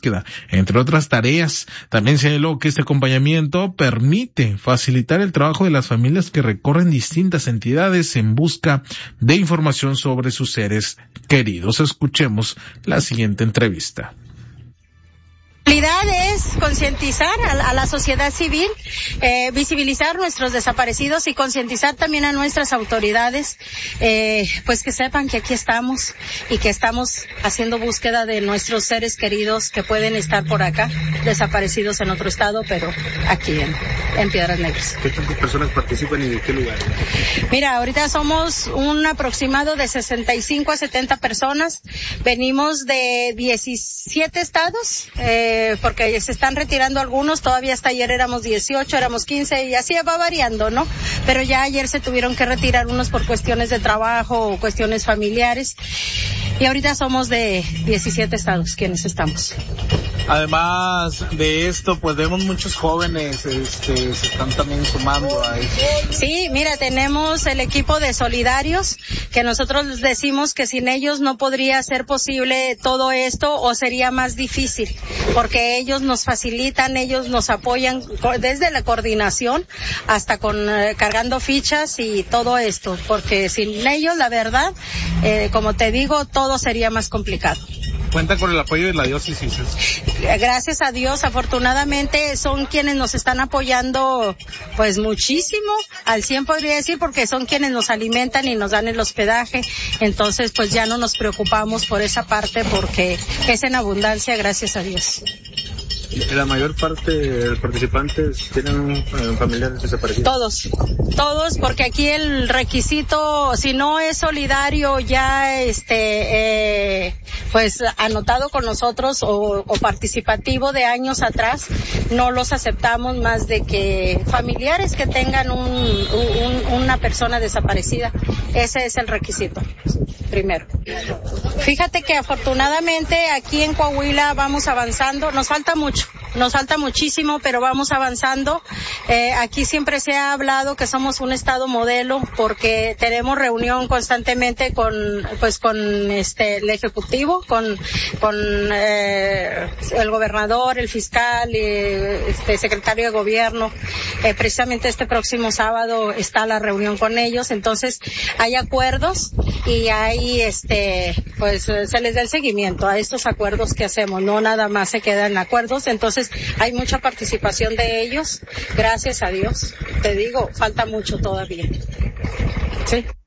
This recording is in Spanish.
búsqueda, entre otras tareas. También señaló que este acompañamiento permite facilitar el trabajo de las familias que recorren distintas entidades en busca de información sobre sus seres queridos. Escuchemos la siguiente entrevista. La realidad es concientizar a la sociedad civil, visibilizar nuestros desaparecidos y concientizar también a nuestras autoridades, pues que sepan que aquí estamos y que estamos haciendo búsqueda de nuestros seres queridos que pueden estar por acá, desaparecidos en otro estado, pero aquí en Piedras Negras. ¿Qué tantas personas participan y de qué lugar? Mira, ahorita somos un aproximado de 65 a 70 personas. Venimos de 17 estados, porque se están retirando algunos, todavía hasta ayer éramos 18, éramos 15 y así va variando, ¿no? Pero ya ayer se tuvieron que retirar unos por cuestiones de trabajo o cuestiones familiares y ahorita somos de 17 estados quienes estamos. Además de esto, pues vemos muchos jóvenes se están también sumando a esto. Sí, mira, tenemos el equipo de solidarios que nosotros decimos que sin ellos no podría ser posible todo esto o sería más difícil, porque ellos nos facilitan, ellos nos apoyan desde la coordinación hasta con cargando fichas y todo esto, porque sin ellos, la verdad, como te digo, todo sería más complicado. ¿Cuenta con el apoyo de la diócesis? Gracias a Dios, afortunadamente son quienes nos están apoyando pues muchísimo, al 100 podría decir, porque son quienes nos alimentan y nos dan el hospedaje, entonces pues ya no nos preocupamos por esa parte porque es en abundancia, gracias a Dios. ¿La mayor parte de los participantes tienen familiares desaparecidos? Todos, porque aquí el requisito, si no es solidario ya pues anotado con nosotros o participativo de años atrás, no los aceptamos más de que familiares que tengan una persona desaparecida. Ese es el requisito primero. Fíjate que afortunadamente aquí en Coahuila vamos avanzando, nos falta muchísimo, pero vamos avanzando. Aquí siempre se ha hablado que somos un estado modelo porque tenemos reunión constantemente con el ejecutivo, con el gobernador, el fiscal, secretario de gobierno. Precisamente este próximo sábado está la reunión con ellos, entonces hay acuerdos y hay pues se les da el seguimiento a estos acuerdos que hacemos, no nada más se quedan acuerdos, entonces hay mucha participación de ellos, gracias a Dios, te digo, falta mucho todavía. Sí.